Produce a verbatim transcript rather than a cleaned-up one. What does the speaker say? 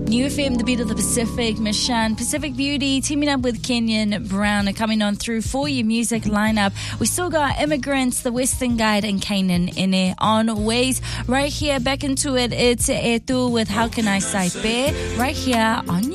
New F M, the beat of the Pacific. Mishan, Pacific Beauty, teaming up with Kenyon Brown are coming on through for your music lineup. We still got Immigrants, The Western Guide, and Kanan Ine on Ways. Right here, back into it, it's Etu with How Can I Say Bear, right here on